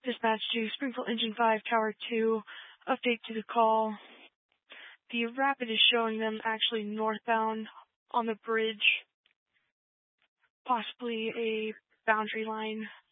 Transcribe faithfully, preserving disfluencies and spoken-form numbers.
Dispatch to Springfield Engine five, Tower two. Update to the call. The Rapid is showing them actually northbound on the bridge. Possibly a boundary line